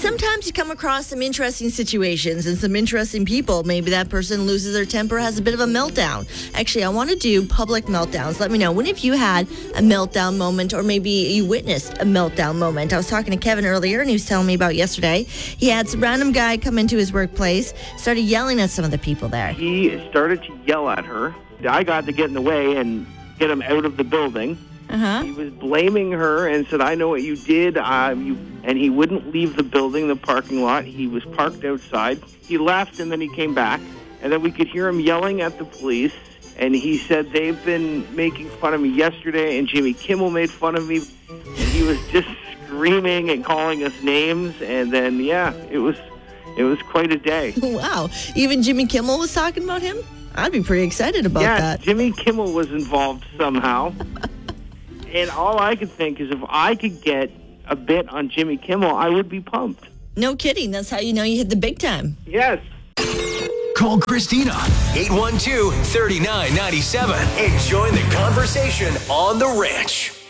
Sometimes you come across some interesting situations and some interesting people. Maybe that person loses their temper, has a bit of a meltdown. Actually, I want to do public meltdowns. Let me know. When have you had a meltdown moment, or maybe you witnessed a meltdown moment? I was talking to Kevin earlier, and he was telling me about yesterday. He had some random guy come into his workplace, started yelling at some of the people there. He started to yell at her. I got to get in the way and get him out of the building. He was blaming her and said, I know what you did. And he wouldn't leave the building, the parking lot. He was parked outside. He left, and then he came back. And then we could hear him yelling at the police. And he said, they've been making fun of me yesterday, and Jimmy Kimmel made fun of me. And he was just screaming and calling us names. And then, it was quite a day. Wow. Even Jimmy Kimmel was talking about him? I'd be pretty excited about that. Yeah, Jimmy Kimmel was involved somehow. And all I could think is if I could get a bit on Jimmy Kimmel, I would be pumped. No kidding. That's how you know you hit the big time. Yes. Call Christina, 812-3997, and join the conversation on The Ranch.